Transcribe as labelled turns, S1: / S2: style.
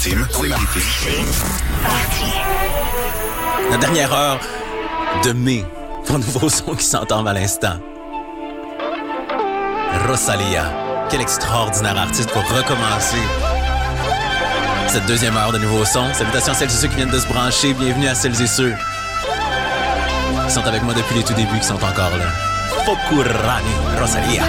S1: Tim, c'est Martin.
S2: La dernière heure de mai pour un nouveau son qui s'entend à l'instant. Rosalia, quel extraordinaire artiste pour recommencer cette deuxième heure de nouveau son. Salutations à celles et ceux qui viennent de se brancher. Bienvenue à celles et ceux qui sont avec moi depuis les tout débuts, qui sont encore là. Fokurani, Rosalia.